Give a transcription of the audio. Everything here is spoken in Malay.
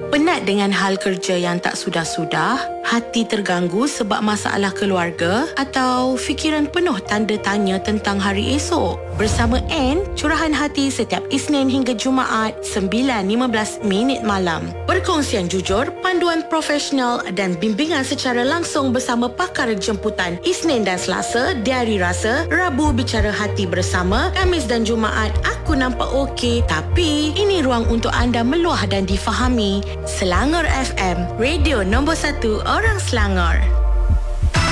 Penat dengan hal kerja yang tak sudah-sudah? Hati terganggu sebab masalah keluarga? Atau fikiran penuh tanda tanya tentang hari esok? Bersama Anne, curahan hati setiap Isnin hingga Jumaat 9.15 malam. Perkongsian jujur, panduan profesional dan bimbingan secara langsung bersama pakar jemputan Isnin dan Selasa, Diari Rasa, Rabu Bicara Hati bersama, Khamis dan Jumaat Aku Nampak Okey, tapi ini ruang untuk anda meluah dan difahami. Selangor FM, radio nombor 1 orang Selangor.